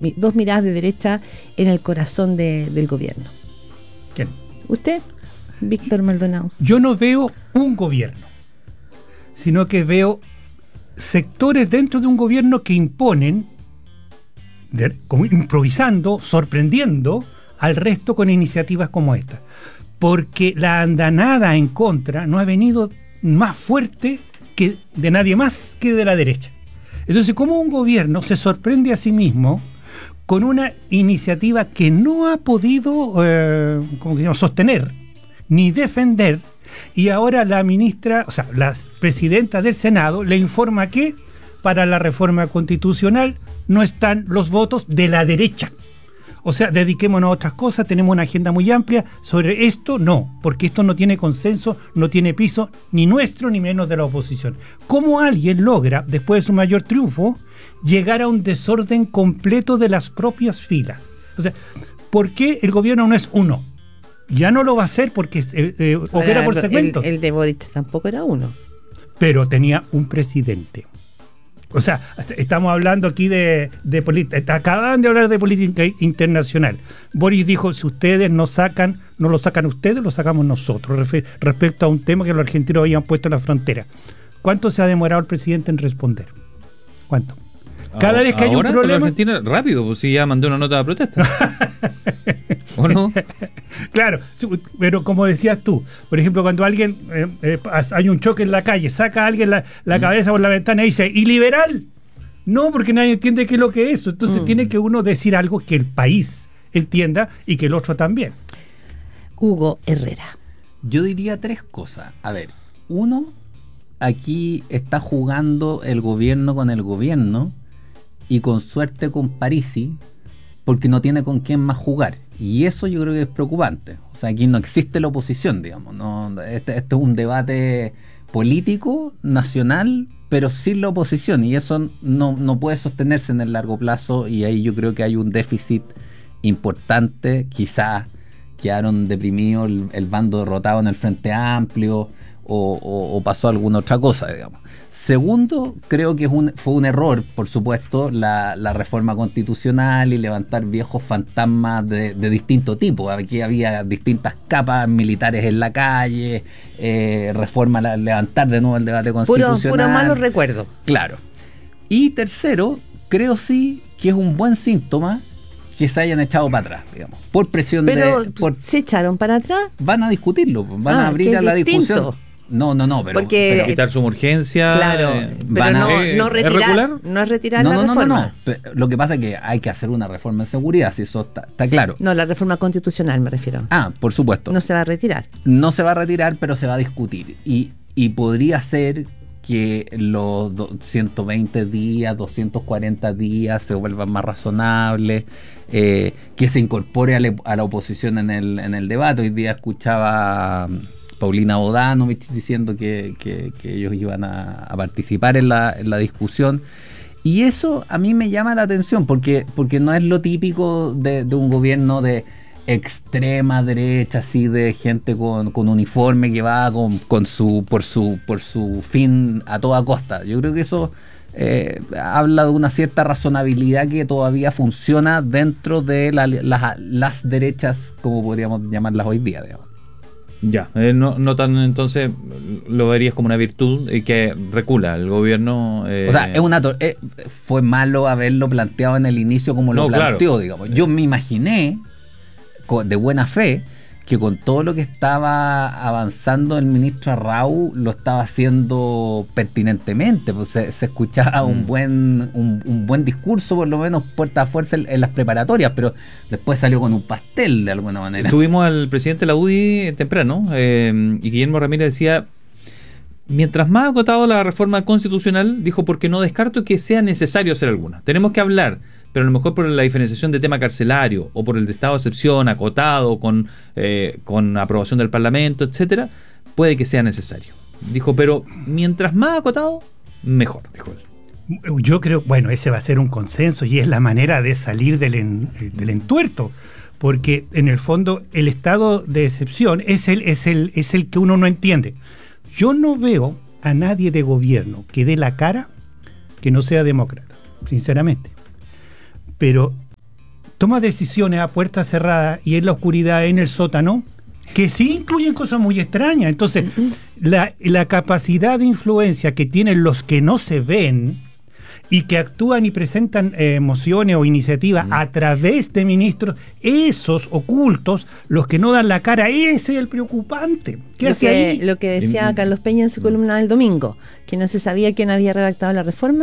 dos miradas de derecha en el corazón del gobierno. ¿Quién? ¿Usted, Víctor Maldonado? Yo no veo un gobierno, sino que veo sectores dentro de un gobierno que imponen, como improvisando, sorprendiendo al resto con iniciativas como esta. Porque la andanada en contra no ha venido más fuerte que de nadie más que de la derecha. Entonces, ¿cómo un gobierno se sorprende a sí mismo con una iniciativa que no ha podido sostener ni defender? Y ahora la ministra, o sea, la presidenta del Senado le informa que para la reforma constitucional no están los votos de la derecha. O sea, dediquémonos a otras cosas, tenemos una agenda muy amplia. Sobre esto, no, porque esto no tiene consenso, no tiene piso, ni nuestro, ni menos de la oposición. ¿Cómo alguien logra, después de su mayor triunfo, llegar a un desorden completo de las propias filas? O sea, ¿por qué el gobierno no es uno? Ya no lo va a hacer porque opera por segmentos. El de Boric tampoco era uno. Pero tenía un presidente. O sea, estamos hablando aquí de política. Acaban de hablar de política internacional. Boris dijo, si ustedes no lo sacan ustedes, lo sacamos nosotros. Respecto a un tema que los argentinos habían puesto en la frontera. ¿Cuánto se ha demorado el presidente en responder? ¿Cuánto? Cada vez que hay un problema... Argentina, rápido, pues si ya mandó una nota de protesta. ¿O no? Claro, pero como decías tú, por ejemplo, cuando alguien hay un choque en la calle, saca a alguien la cabeza por la ventana y dice, ¿y liberal? No, porque nadie entiende qué es lo que es eso. Entonces tiene que uno decir algo que el país entienda y que el otro también. Hugo Herrera. Yo diría tres cosas. A ver, uno, aquí está jugando el gobierno con el gobierno y con suerte con Parisi, porque no tiene con quién más jugar. Y eso yo creo que es preocupante. O sea, aquí no existe la oposición, digamos. No, este es un debate político, nacional, pero sin la oposición. Y eso no puede sostenerse en el largo plazo. Y ahí yo creo que hay un déficit importante. Quizás quedaron deprimidos el bando derrotado en el Frente Amplio o pasó alguna otra cosa, digamos. Segundo, creo que fue un error, por supuesto, la reforma constitucional y levantar viejos fantasmas de distinto tipo. Aquí había distintas capas militares en la calle, levantar de nuevo el debate constitucional. Puro malos recuerdos. Claro. Y tercero, creo sí que es un buen síntoma que se hayan echado para atrás, digamos, por presión pero ¿se echaron para atrás? Van a discutirlo, van a abrir a la discusión. No, pero quitar su urgencia. Claro, pero no retirar la reforma. No. Lo que pasa es que hay que hacer una reforma de seguridad, si eso está claro. No, la reforma constitucional me refiero. Por supuesto. No se va a retirar. No se va a retirar, pero se va a discutir. Y podría ser que los 120 días, 240 días se vuelvan más razonables, que se incorpore a la oposición en el debate. Hoy día escuchaba Paulina Bodanovich diciendo que ellos iban a participar en la discusión, y eso a mí me llama la atención porque no es lo típico de un gobierno de extrema derecha, así de gente con uniforme que va por su fin a toda costa. Yo creo que eso habla de una cierta razonabilidad que todavía funciona dentro de las derechas, como podríamos llamarlas hoy día, digamos. Ya, no tan, entonces lo verías como una virtud que recula el gobierno. O sea, fue malo haberlo planteado en el inicio como lo planteó, claro. Digamos. Yo me imaginé de buena fe que con todo lo que estaba avanzando el ministro Arrau lo estaba haciendo pertinentemente, pues se escuchaba un buen discurso, por lo menos puerta a fuerza en las preparatorias, pero después salió con un pastel de alguna manera. Tuvimos al presidente de la UDI temprano y Guillermo Ramírez decía, mientras más acotado la reforma constitucional, dijo, porque no descarto que sea necesario hacer alguna. Tenemos que hablar, pero a lo mejor por la diferenciación de tema carcelario o por el de estado de excepción acotado con aprobación del Parlamento, etcétera, puede que sea necesario. Dijo, pero mientras más acotado, mejor, dijo él. Yo creo, bueno, ese va a ser un consenso y es la manera de salir del entuerto, porque en el fondo el estado de excepción es el que uno no entiende. Yo no veo a nadie de gobierno que dé la cara que no sea demócrata, sinceramente. Pero toma decisiones a puerta cerrada y en la oscuridad, en el sótano, que sí incluyen cosas muy extrañas. Entonces, la capacidad de influencia que tienen los que no se ven y que actúan y presentan mociones o iniciativas a través de ministros, esos ocultos, los que no dan la cara, ese es el preocupante. ¿Qué hace ahí? Lo que decía Carlos Peña en su columna del domingo, que no se sabía quién había redactado la reforma.